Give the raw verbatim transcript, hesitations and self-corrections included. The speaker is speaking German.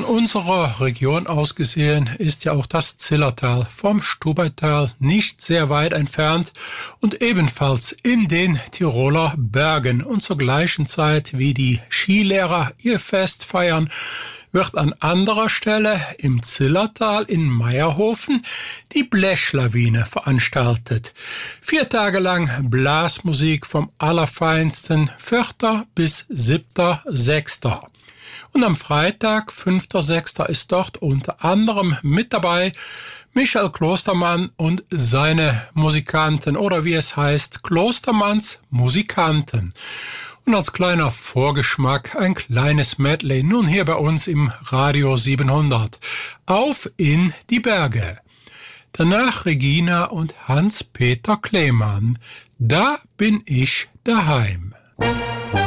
unserer Region aus gesehen ist ja auch das Zillertal vom Stubaital nicht sehr weit entfernt und ebenfalls in den Tiroler Bergen. Und zur gleichen Zeit, wie die Skilehrer ihr Fest feiern, wird an anderer Stelle im Zillertal in Meierhofen die Blechlawine veranstaltet. Vier Tage lang Blasmusik vom Allerfeinsten, vierter bis siebter Sechster. Und am Freitag, fünfter Sechster ist dort unter anderem mit dabei Michael Klostermann und seine Musikanten, oder wie es heißt, Klostermanns Musikanten. Und als kleiner Vorgeschmack ein kleines Medley, nun hier bei uns im Radio siebenhundert. Auf in die Berge. Danach Regina und Hans-Peter Kleemann. Da bin ich daheim.